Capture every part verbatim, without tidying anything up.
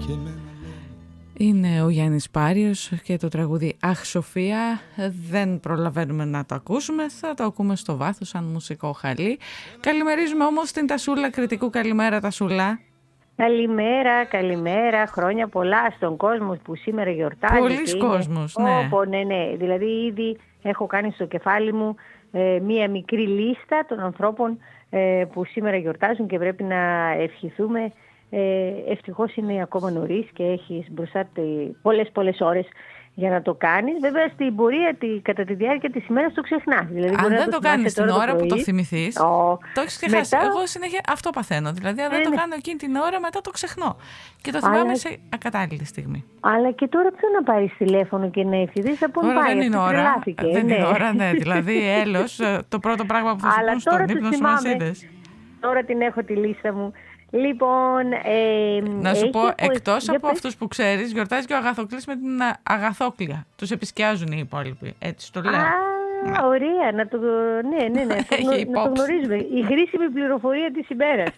Είναι ο Γιάννης Πάριος και το τραγούδι «Αχ Σοφία». Δεν προλαβαίνουμε να το ακούσουμε, θα το ακούμε στο βάθος σαν μουσικό χαλί. Καλημερίζουμε όμως την Τασούλα Κρητικού. Καλημέρα Τασούλα. Καλημέρα, καλημέρα, χρόνια πολλά στον κόσμο που σήμερα γιορτάζει. Πολλής κόσμος, ναι. Όπο, ναι, ναι. Δηλαδή ήδη έχω κάνει στο κεφάλι μου ε, μία μικρή λίστα των ανθρώπων ε, που σήμερα γιορτάζουν και πρέπει να ευχηθούμε. Ε, ευτυχώς είναι ακόμα νωρίς και έχεις μπροστά πολλές πολλές ώρες για να το κάνεις. Βέβαια στην πορεία, τη, κατά τη διάρκεια της ημέρας το ξεχνάς. Δηλαδή, αν δεν το, το κάνεις την ώρα το που το θυμηθείς, oh. το έχεις ξεχάσει. Μετά... Εγώ συνέχεια αυτό παθαίνω. Δηλαδή αν δεν ε, το ναι. κάνω εκείνη την ώρα, μετά το ξεχνώ. Και το θυμάμαι Αλλά... σε ακατάλληλη στιγμή. Αλλά και τώρα ποιο να πάρεις τηλέφωνο και να ευχηθείς, από τώρα πάει, δεν είναι ώρα. Δεν ναι. είναι ώρα, ναι. Δηλαδή έλος, το πρώτο πράγμα που θα σου πούν στον ύπνο σου μας είδες. Τώρα την έχω τη λίστα μου. Λοιπόν, ε, να σου πω, έχει... εκτός για από πες... αυτούς που ξέρεις, γιορτάζει και ο Αγαθοκλής με την Αγαθόκλια. Τους επισκιάζουν οι υπόλοιποι, έτσι το λέω. Α, ωραία, να το, ναι, ναι, ναι, να το γνωρίζουμε. Η χρήσιμη πληροφορία της ημέρας.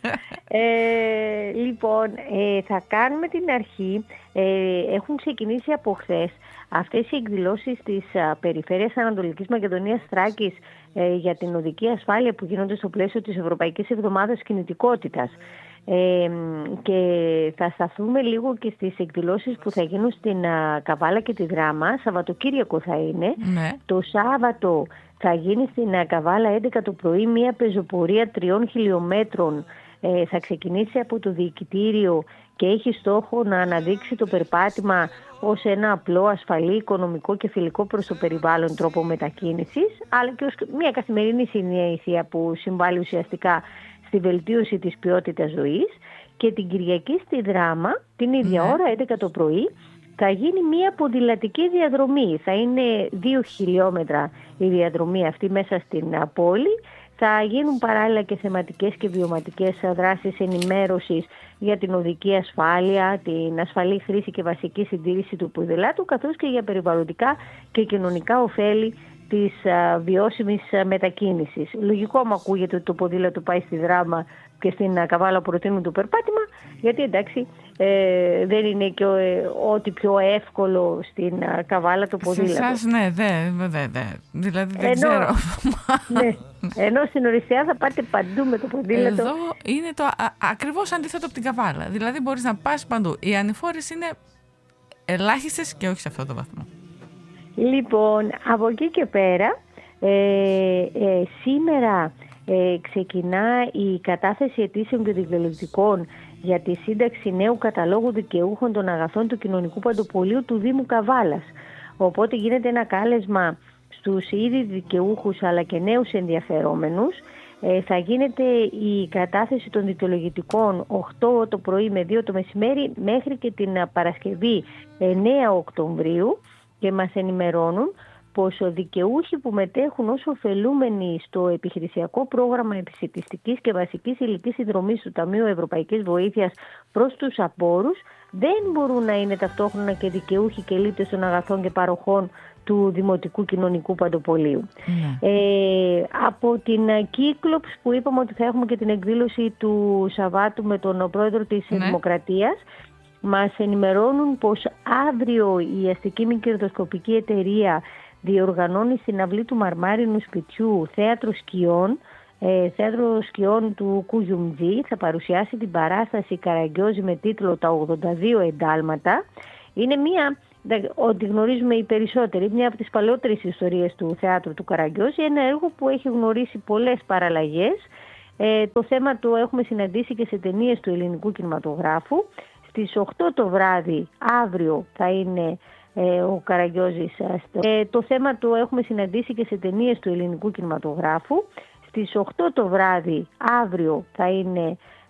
ε, λοιπόν, ε, θα κάνουμε την αρχή. Ε, έχουν ξεκινήσει από χθες αυτές οι εκδηλώσεις της α, Περιφέρειας Ανατολικής Μακεδονίας Θράκης ε, για την οδική ασφάλεια που γίνονται στο πλαίσιο της Ευρωπαϊκής Εβδομάδας Κινητικότητας. Ε, και θα σταθούμε λίγο και στις εκδηλώσεις που θα γίνουν στην α, Καβάλα και τη Δράμα. Σαββατοκύριακο θα είναι. Ναι. Το Σάββατο θα γίνει στην α, Καβάλα έντεκα το πρωί μια πεζοπορία τριών χιλιόμετρων. Ε, θα ξεκινήσει από το Διοικητήριο και έχει στόχο να αναδείξει το περπάτημα ως ένα απλό, ασφαλή, οικονομικό και φιλικό προς το περιβάλλον τρόπο μετακίνησης, αλλά και ως μια καθημερινή συνήθεια που συμβάλλει ουσιαστικά στη βελτίωση της ποιότητας ζωής. Και την Κυριακή στη Δράμα, την ίδια ώρα, έντεκα το πρωί, θα γίνει μια ποδηλατική διαδρομή. Θα είναι δύο χιλιόμετρα η διαδρομή αυτή μέσα στην πόλη. Θα γίνουν παράλληλα και θεματικές και βιωματικές δράσεις ενημέρωσης για την οδική ασφάλεια, την ασφαλή χρήση και βασική συντήρηση του ποδηλάτου, καθώς και για περιβαλλοντικά και κοινωνικά ωφέλη της α, βιώσιμης α, μετακίνησης. Λογικό μου ακούγεται ότι το ποδήλατο πάει στη Δράμα και στην α, Καβάλα προτείνουν το περπάτημα, γιατί εντάξει ε, δεν είναι και ε, ό,τι πιο εύκολο στην α, Καβάλα το ποδήλατο. Σε εσάς ναι, δεν δε, δε. Δηλαδή δεν ενώ, ξέρω. Ναι, ενώ στην Ορεστιά θα πάτε παντού με το ποδήλατο. Εδώ είναι το α, ακριβώς αντίθετο από την Καβάλα. Δηλαδή μπορείς να πας παντού. Οι ανηφόρες είναι ελάχιστες και όχι σε αυτό το βαθμό. Λοιπόν, από εκεί και πέρα, ε, ε, σήμερα ε, ξεκινά η κατάθεση αιτήσεων και δικαιολογητικών για τη σύνταξη νέου καταλόγου δικαιούχων των αγαθών του κοινωνικού παντοπολίου του Δήμου Καβάλας. Οπότε γίνεται ένα κάλεσμα στους ήδη δικαιούχους αλλά και νέους ενδιαφερόμενους. Ε, θα γίνεται η κατάθεση των δικαιολογητικών οκτώ το πρωί με δύο το μεσημέρι μέχρι και την Παρασκευή εννέα Οκτωβρίου. Και μας ενημερώνουν πως οι δικαιούχοι που μετέχουν ως ωφελούμενοι στο επιχειρησιακό πρόγραμμα επισιτιστικής και βασικής υλικής συνδρομής του Ταμείου Ευρωπαϊκής Βοήθειας προς τους απόρους δεν μπορούν να είναι ταυτόχρονα και δικαιούχοι και λήπτες των αγαθών και παροχών του Δημοτικού Κοινωνικού Παντοπολίου. Mm. Ε, από την Κύκλοψ που είπαμε ότι θα έχουμε και την εκδήλωση του Σαββάτου με τον πρόεδρο της mm. Δημοκρατίας, μας ενημερώνουν πως αύριο η αστική μη κερδοσκοπική εταιρεία διοργανώνει στην αυλή του Μαρμάρινου Σπιτιού θέατρο σκιών, ε, θέατρο σκιών του Κουγιουμτζή. Θα παρουσιάσει την παράσταση Καραγκιόζη με τίτλο «Τα ογδόντα δύο εντάλματα». Είναι μια, ό,τι γνωρίζουμε οι περισσότεροι, μια από τις παλαιότερες ιστορίες του θεάτρου του Καραγκιόζη, ένα έργο που έχει γνωρίσει πολλές παραλλαγές. Ε, το θέμα το έχουμε συναντήσει και σε ταινίες του ελληνικού κινηματογράφου. Στις οκτώ το βράδυ, αύριο, θα είναι ε, ο Καραγκιόζης. Ε, το θέμα το έχουμε συναντήσει και σε ταινίες του ελληνικού κινηματογράφου. Στις οκτώ το βράδυ, αύριο, θα είναι